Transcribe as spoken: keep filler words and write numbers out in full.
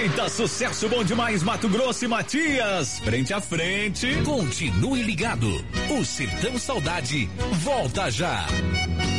Eita, sucesso bom demais, Mato Grosso e Matias. Frente a frente. Continue ligado. O Sertão Saudade volta já.